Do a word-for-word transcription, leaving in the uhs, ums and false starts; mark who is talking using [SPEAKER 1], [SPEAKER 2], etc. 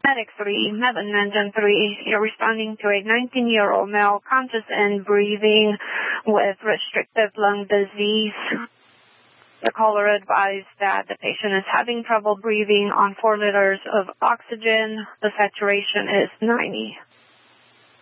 [SPEAKER 1] Medic three, Medlin Engine three, you're responding to a nineteen-year-old male conscious and breathing with restrictive lung disease. The caller advised that the patient is having trouble breathing on four liters of oxygen. The saturation is ninety.